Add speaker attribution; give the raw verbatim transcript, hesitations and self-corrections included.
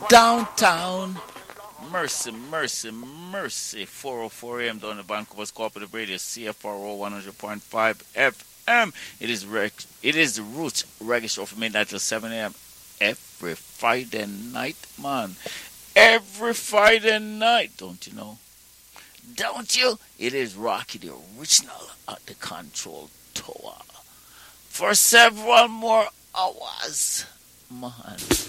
Speaker 1: Downtown. Mercy, mercy, mercy. four oh four a m down the Vancouver's Cooperative Radio, C F R O one hundred point five F M. It is rec- it is the Roots Reggae Show from midnight till seven a m every Friday night, man. Every Friday night, don't you know? Don't you? It is Rocky the original at the control tower. For several more hours, man.